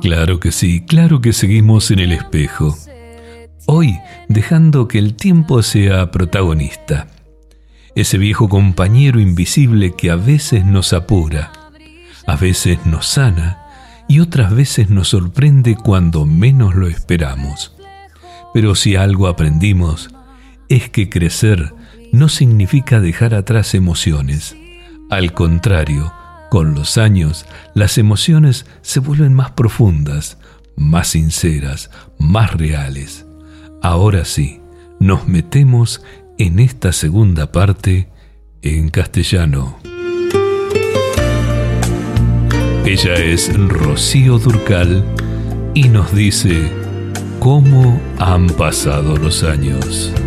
Claro que sí, claro que seguimos en el espejo. Hoy, dejando que el tiempo sea protagonista. Ese viejo compañero invisible que a veces nos apura, a veces nos sana y otras veces nos sorprende cuando menos lo esperamos. Pero si algo aprendimos, es que crecer no significa dejar atrás emociones. Al contrario, con los años, las emociones se vuelven más profundas, más sinceras, más reales. Ahora sí, nos metemos en esta segunda parte en castellano. Ella es Rocío Dúrcal y nos dice cómo han pasado los años.